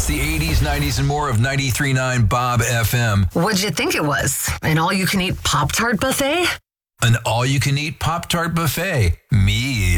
the 80s, 90s, and more of 93.9 Bob FM. What'd you think it was? An all-you-can-eat Pop-Tart buffet? An all-you-can-eat Pop-Tart buffet. Me